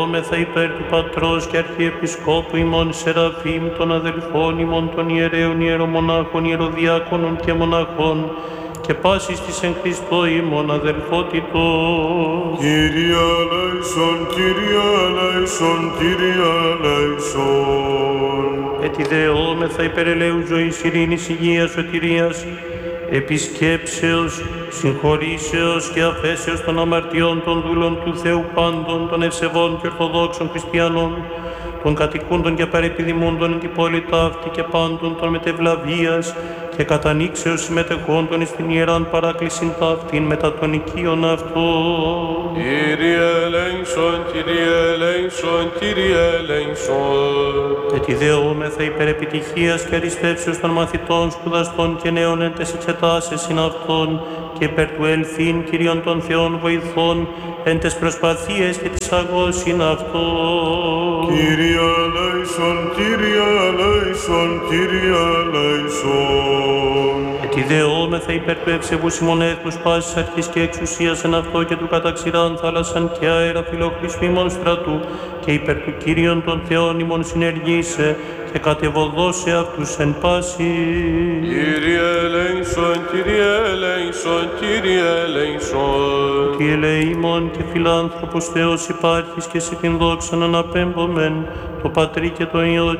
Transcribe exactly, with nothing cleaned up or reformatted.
Δόμεθα υπέρ του Πατρός και Αρχιεπισκόπου ημών Σεραφείμ, των αδελφών ημών των ιερέων ιερομονάχων, ιεροδιάκονων και μοναχών, και πάσης της εν Χριστώ ημών αδελφότητος. Κύριε ελέησον, Κύριε ελέησον, Κύριε ελέησον. Ετιδεόμεθα υπέρ ελέους ζωής, ειρήνης, υγείας, σωτηρίας, επισκέψεως, συγχωρήσεως και αφέσεως των αμαρτιών των δούλων του Θεού πάντων, των ευσεβών και ορθοδόξων χριστιανών, των κατοικούντων και παρεπιδημούντων εν την πόλη ταύτη και πάντων των μετευλαβίας και κατανοίξεως συμμετεχόντων εις την ιεράν παράκλησιν ταύτην μετά των οικείων αυτών. Κύριε ελέησον, Κύριε ελέησον, Κύριε ελέησον. Ετιδεόμεθα υπέρ επιτυχίας και αριστεύσεως των μαθητών, σπουδαστών και νέων εν τες εξετάσεις συν αυτών, και υπέρ του ελθύν Κυρίων των Θεών βοηθών εν τες προσπαθίες και της αγώς συν αυτών. Κύριε ελέησον, Κύριε ελέησον, Κύριε ελέησον. Ετιδεόμεθα υπέρ του ευσεβούς ημών έθνους πάσης αρχής και εξουσίας εν αυτό και του καταξηράν θάλασσαν και αέρα φιλοχρήστου ημών στρατού, και υπέρ του Κύριων των Θεών ημών συνεργήσε και κατεβοδώσε αυτούς εν πάση. Κύριε ελέησον, Κύριε ελέησον, Κύριε ελέησον. Τι ελεήμων και φιλάνθρωπος Θεός υπάρχεις και σε την δόξαν αναπέμπομεν, το Πατρί και το Υιό